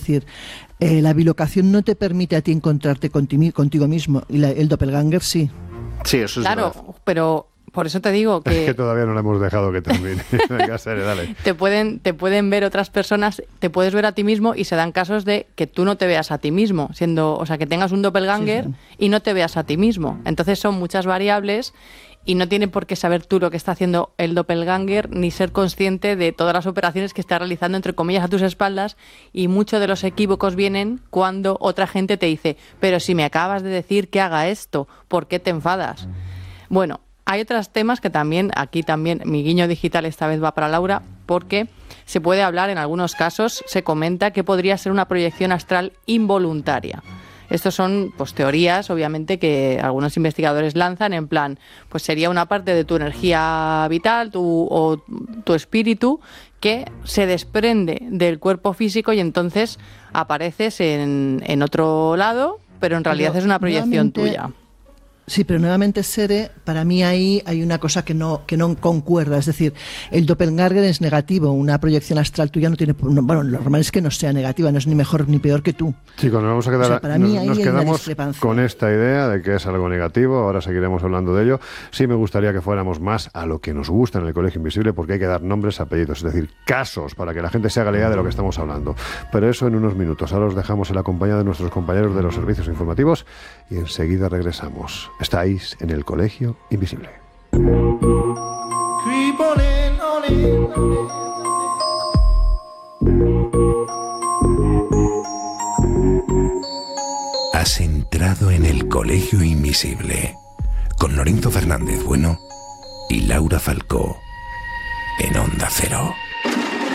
decir, la bilocación no te permite a ti encontrarte contigo mismo, y el doppelganger sí. Sí, eso es verdad. Claro, pero por eso te digo que... Es que todavía no le hemos dejado que termine. Venga, Sere, dale. Te pueden ver otras personas, te puedes ver a ti mismo, y se dan casos de que tú no te veas a ti mismo, o sea, que tengas un doppelganger y no te veas a ti mismo. Entonces son muchas variables y no tiene por qué saber tú lo que está haciendo el doppelganger ni ser consciente de todas las operaciones que está realizando, entre comillas, a tus espaldas, y muchos de los equívocos vienen cuando otra gente te dice, pero si me acabas de decir que haga esto, ¿por qué te enfadas? Bueno, hay otros temas que también, aquí también mi guiño digital esta vez va para Laura, porque se puede hablar, en algunos casos se comenta que podría ser una proyección astral involuntaria. Estos son pues teorías, obviamente, que algunos investigadores lanzan en plan, pues sería una parte de tu energía vital o tu espíritu que se desprende del cuerpo físico y entonces apareces en otro lado, pero en realidad es una proyección tuya. Sí, pero nuevamente, Sere, para mí ahí hay una cosa que no concuerda. Es decir, el doppelganger es negativo, una proyección astral tuya no tiene... Bueno, lo normal es que no sea negativa, no es ni mejor ni peor que tú. Chicos, nos vamos a quedar... O sea, para mí ahí nos hay una quedamos discrepancia. con esta idea de que es algo negativo, ahora seguiremos hablando de ello. Sí me gustaría que fuéramos más a lo que nos gusta en el Colegio Invisible, porque hay que dar nombres, apellidos, es decir, casos, para que la gente se haga la idea de lo que estamos hablando. Pero eso en unos minutos. Ahora os dejamos en la compañía de nuestros compañeros de los servicios informativos y enseguida regresamos. Estáis en el Colegio Invisible. Has entrado en el Colegio Invisible con Lorenzo Fernández Bueno y Laura Falcó en Onda Cero.